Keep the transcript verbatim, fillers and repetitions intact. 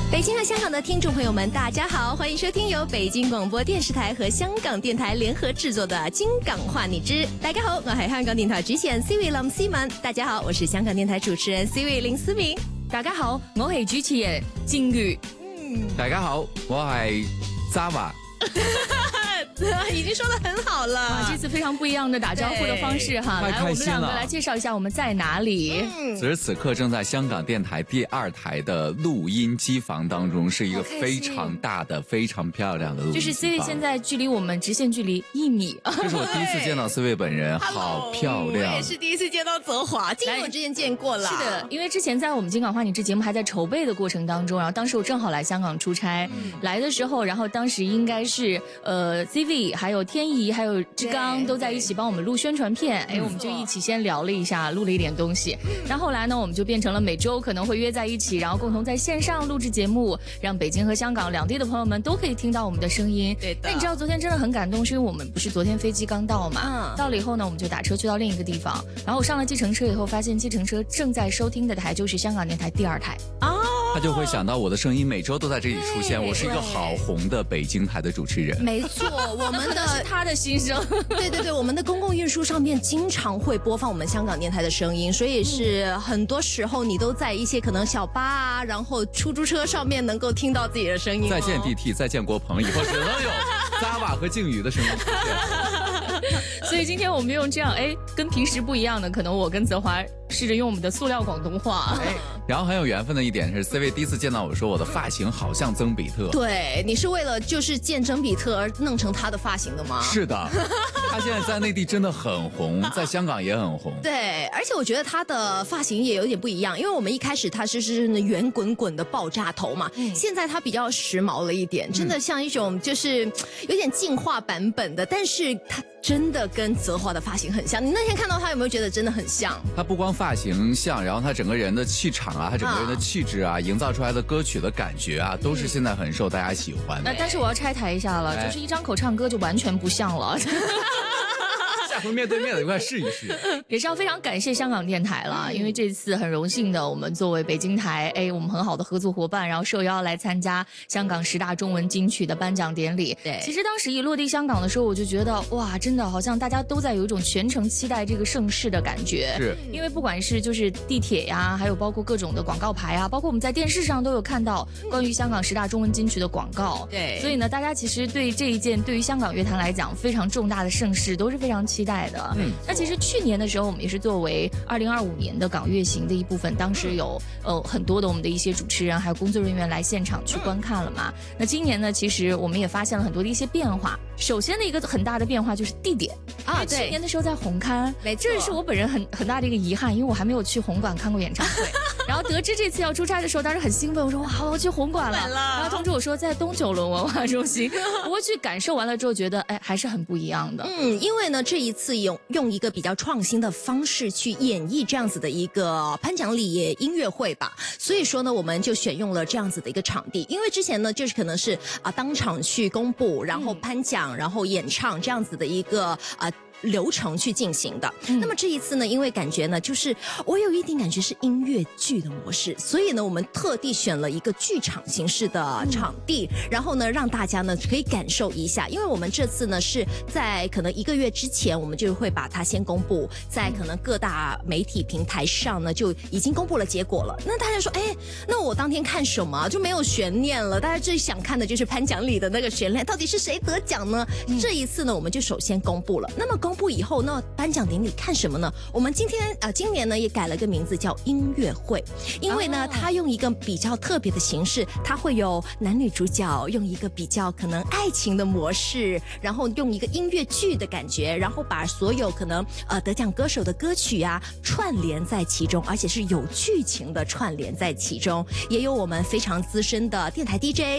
北京和香港的听众朋友们，大家好，欢迎收听由北京廣播電視台和香港電台聯合製作的《京港話你知》。大家好，我係香港電台主持人 Siri 林思敏。大家好，我是香港電台主持人 Siri 林思敏。 大家好，我係主持人靜瑜。 嗯，大家好，我係渣華。 已經說得很好了。 這次非常不一樣的打招呼的方式哈，來，我們兩個來介紹一下我們在哪裡。 嗯、此時此刻正在香港電台第二台的錄音機房當中，是一個非常大的、非常漂亮的錄音機房。 就是 C 位現在距離我們直線距離一米。 這是我第一次見到 C 位本人，好漂亮。 我也是第一次見到澤華，因為我之前見過了。 是的，因為之前在我們京港話你知節目還在籌備的過程當中，然後當時我正好來香港出差，嗯、來的時候，然後當時應該是呃 C V 還有天怡還有志剛都在一起幫我們錄宣傳片，哎，我們就一起先聊了一下，錄了一點東西。然後後來呢，我們就變成了每周可能會約在一起，然後共同在線上錄製節目，讓北京和香港兩地的朋友們都可以聽到我們的聲音。對的。但你知道昨天真的很感動，是因為我們不是昨天飛機剛到嘛，嗯、到了以後呢，我們就打車去到另一個地方，然後我上了計程車以後，發現計程車正在收聽的台就是香港電台第二台。 哦。 他就會想到我的聲音每周都在這裡出現，我是一個好紅的北京台的主持人。 沒錯，我們的是他的心聲。 對對對，我們的公共運輸上面經常會播放我們香港電台的聲音，所以是很多時候你都在一些可能小巴啊，然後出租車上面能夠聽到自己的聲音、哦。 再見地鐵，再見國鵬，以後只能有扎瓦和靜宇的聲音出現。 所以今天我們用這樣，哎，跟平時不一樣的，可能我跟澤華試着用我們的塑料廣東話。 哎，然後很有緣分的一點是 C 位第一次見到我說我的髮型好像曾比特。 對，你是為了就是見曾比特而弄成他的髮型的嗎？ 是的，他現在在內地真的很紅，在香港也很紅。 對，而且我覺得他的髮型也有點不一樣，因為我們一開始他是是圓滾滾的爆炸頭嘛，嗯、現在他比較時髦了一點，真的像一種就是有點進化版本的，但是他真的跟澤華的髮型很像。你那天看到他有沒有覺得真的很像？ 他不光髮型像，然後他整個人的氣場啊，他整個人的氣質啊，營造出來的歌曲的感覺啊，都是現在很受大家喜歡的。 那但是我要拆台一下了，就是一張口唱歌就完全不像了。 下回面對面的一塊試一試。 也是要非常感謝香港電台了，因為這次很榮幸的，我們作為北京台，哎，我們很好的合作夥伴，然後受邀來參加香港十大中文金曲的頒獎典禮。對，其實當時一落地香港的時候，我就覺得哇，真的好像大家都在有一種全程期待這個盛事的感覺。是，因為不管是就是地鐵呀，還有包括各種的廣告牌啊，包括我們在電視上都有看到關於香港十大中文金曲的廣告。對，所以呢，大家其實對這一件對於香港樂壇來講非常重大的盛事都是非常期待的。嗯，那其實去年的時候，我們也是作為二零二五年的港樂行的一部分，當時有呃很多的我們的一些主持人還有工作人員來現場去觀看了嘛。那今年呢，其實我們也發現了很多的一些變化。首先的一個很大的變化就是地點啊，對，去年的時候在紅磡，沒錯，這是我本人很很大的一個遺憾，因為我還沒有去紅館看過演唱會。然後得知這次要出差的時候，當時很興奮，我說哇，我要去紅館了。然後通知我說在東九龍文化中心，不過去感受完了之後，覺得哎還是很不一樣的。 嗯，因為呢這一次用用一個比較創新的方式去演繹這樣子的一個頒獎禮音樂會吧，所以說呢我們就選用了這樣子的一個場地，因為之前呢就是可能是啊當場去公布，然後頒獎，然後演唱這樣子的一個啊流程去進行的。嗯、那麼這一次呢，因為感覺呢，就是我有一點感覺是音樂劇的模式，所以呢，我們特地選了一個劇場形式的場地，嗯、然後呢，讓大家呢可以感受一下。因為我們這次呢是在可能一個月之前，我們就會把它先公布在可能各大媒體平台上呢就已經公布了結果了。那大家說，哎，那我當天看什麼就沒有懸念了？大家最想看的就是頒獎禮的那個懸念，到底是誰得獎呢？嗯、這一次呢，我們就首先公布了。那麼公布以後呢，頒獎典禮看什麼呢？我們今天啊、呃，今年呢也改了個名字叫音樂會，因為呢，它用一個比較特別的形式，它會有男女主角用一個比較可能愛情的模式，然後用一個音樂劇的感覺，然後把所有可能呃得獎歌手的歌曲啊串聯在其中，而且是有劇情的串聯在其中，也有我們非常資深的電台 D J